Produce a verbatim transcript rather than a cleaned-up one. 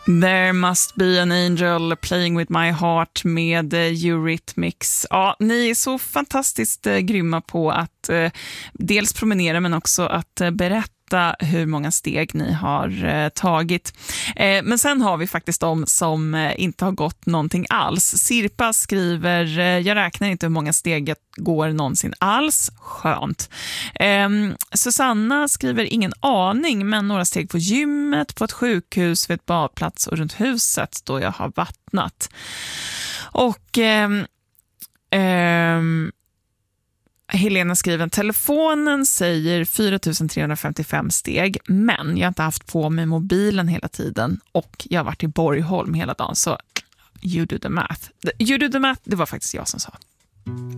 There must be an angel playing with my heart med Eurythmics. Ja, ni är så fantastiskt eh, grymma på att eh, dels promenera men också att eh, berätta hur många steg ni har eh, tagit. Eh, men sen har vi faktiskt de som eh, inte har gått någonting alls. Sirpa skriver, eh, jag räknar inte hur många steg jag går någonsin alls. Skönt. Eh, Susanna skriver, ingen aning, men några steg på gymmet, på ett sjukhus, vid ett badplats och runt huset då jag har vattnat. Och eh, eh, Helena skriver, telefonen säger fyra tusen trehundrafemtiofem steg, men jag har inte haft på mig mobilen hela tiden och jag har varit i Borgholm hela dagen, så you do the math. You do the math, det var faktiskt jag som sa.